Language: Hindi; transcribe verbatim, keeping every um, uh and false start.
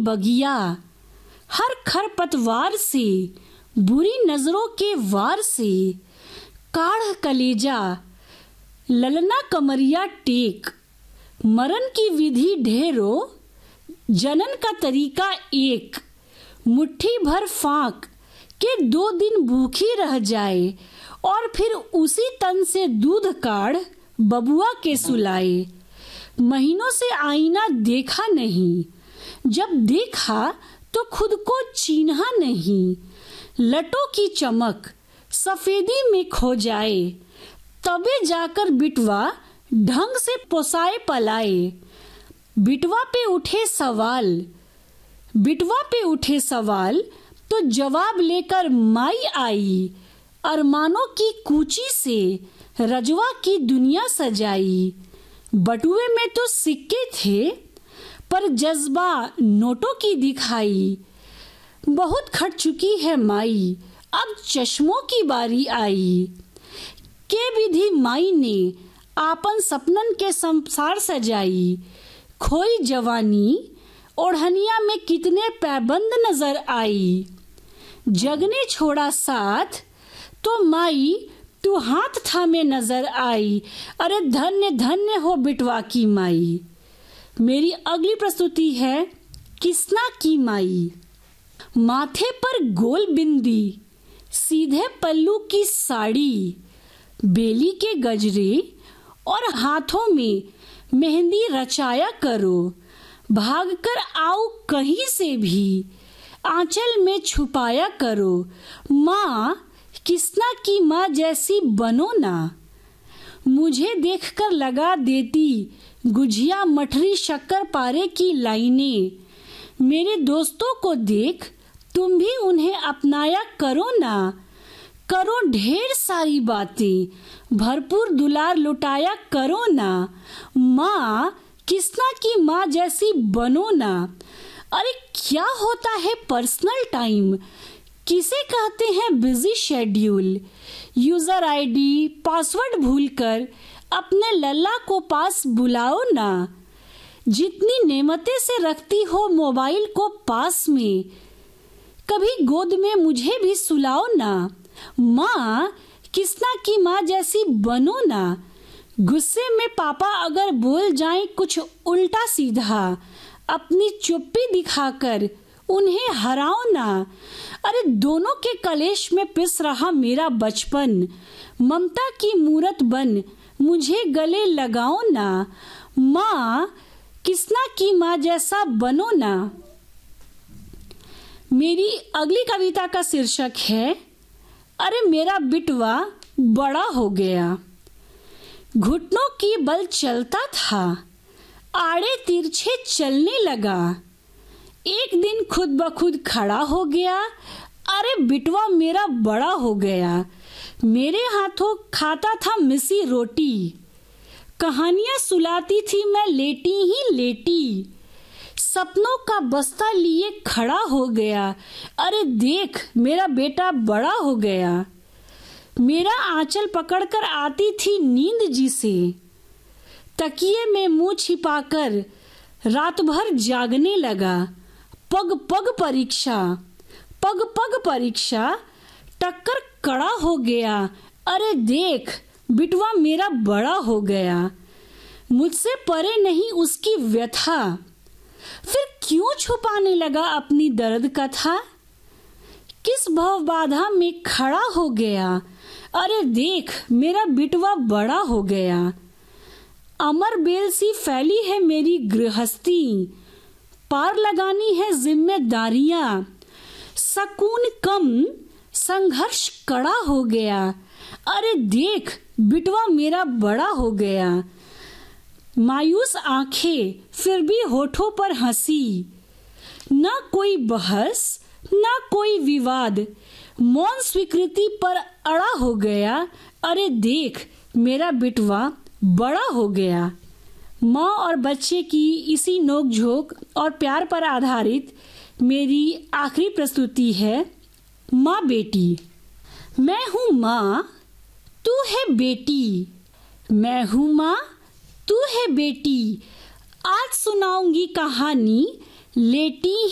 बगिया, हर खरपतवार से, बुरी नजरों के वार से, काढ़ कलेजा, ललना कमरिया टेक, मरण की विधि ढेरों, जनन का तरीका एक, मुट्ठी भर फाक के दो दिन भूखी रह जाए और फिर उसी तन से दूध काढ़ बबुआ के सुलाए। महीनों से आईना देखा नहीं, जब देखा तो खुद को चिन्हा नहीं। लटों की चमक सफेदी में खो जाए, तबे जाकर बिटवा ढंग से पोसाए पलाए। बिटवा पे उठे सवाल बिटवा पे उठे सवाल तो जवाब लेकर माई आई। अरमानों की कूची से रजवा की दुनिया सजाई। बटुए में तो सिक्के थे, पर जज्बा नोटों की दिखाई। बहुत खट चुकी है माई, अब चश्मों की बारी आई। के विधि माई ने आपन सपनन के संसार सजाई। खोई जवानी ओढ़निया में कितने पैबंद नजर आई। जगने छोड़ा साथ तो माई तू हाथ थामे नजर आई। अरे धन्य धन्य हो बिटवा की माई। मेरी अगली प्रस्तुति है किसना की माई। माथे पर गोल बिंदी, सीधे पल्लू की साड़ी, बेली के गजरे और हाथों में मेहंदी रचाया करो। भागकर आओ कहीं से भी, आंचल में छुपाया करो। माँ किसना की माँ जैसी बनो ना। मुझे देखकर लगा देती गुझिया मठरी शक्कर पारे की लाइनें। मेरे दोस्तों को देख तुम भी उन्हें अपनाया करो ना। करो ढेर सारी बातें, भरपूर दुलार लुटाया करो ना। माँ किसना की माँ जैसी बनो ना। अरे क्या होता है पर्सनल टाइम, किसे कहते हैं busy schedule. User ID password भूलकर अपने लल्ला को पास बुलाओ ना। जितनी नेमतें से रखती हो मोबाइल को पास में, कभी गोद में मुझे भी सुलाओ ना। माँ किसना की माँ जैसी बनो ना। गुस्से में पापा अगर बोल जाएं कुछ उल्टा सीधा, अपनी चुप्पी दिखाकर उन्हें हराओ ना। अरे दोनों के कलेश में पिस रहा मेरा बचपन, ममता की मूरत बन मुझे गले लगाओ ना। माँ किसना की माँ जैसा बनो ना। मेरी अगली कविता का शीर्षक है अरे मेरा बिटवा बड़ा हो गया। घुटनों की बल चलता था, आड़े तिरछे चलने लगा। एक दिन खुद ब खुद खड़ा हो गया। अरे बिटवा मेरा बड़ा हो गया। मेरे हाथों खाता था मिसी रोटी, कहानियां सुलाती थी मैं लेटी ही लेटी। सपनों का बस्ता लिए खड़ा हो गया। अरे देख मेरा बेटा बड़ा हो गया। मेरा आंचल पकड़कर आती थी नींद जिसे, तकिए में मुंह छिपाकर रात भर जागने लगा। पग पग परीक्षा पग पग परीक्षा टक्कर कड़ा हो गया। अरे देख बिटवा मेरा बड़ा हो गया। मुझसे परे नहीं उसकी व्यथा, फिर क्यों छुपाने लगा अपनी दर्द कथा। किस भव बाधा में खड़ा हो गया। अरे देख मेरा बिटवा बड़ा हो गया। अमर बेल सी फैली है मेरी गृहस्थी, पार लगानी है जिम्मेदारियां। सकून कम संघर्ष कड़ा हो गया। अरे देख बिटवा मेरा बड़ा हो गया। मायूस आंखें फिर भी होठों पर हंसी, ना कोई बहस ना कोई विवाद, मौन स्वीकृति पर अड़ा हो गया। अरे देख मेरा बिटवा बड़ा हो गया। माँ और बच्चे की इसी नोक-झोंक और प्यार पर आधारित मेरी आखिरी प्रस्तुति है माँ बेटी। मैं हूँ माँ, तू है बेटी। मैं हूँ माँ, तू है बेटी। आज सुनाऊंगी कहानी लेटी